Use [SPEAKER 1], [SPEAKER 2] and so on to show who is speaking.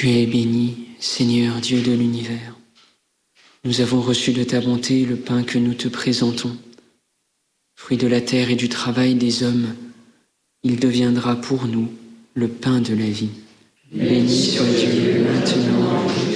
[SPEAKER 1] Tu es béni, Seigneur Dieu de l'univers. Nous avons reçu de ta bonté le pain que nous te présentons. Fruit de la terre et du travail des hommes, il deviendra pour nous le pain de la vie. Béni soit Dieu maintenant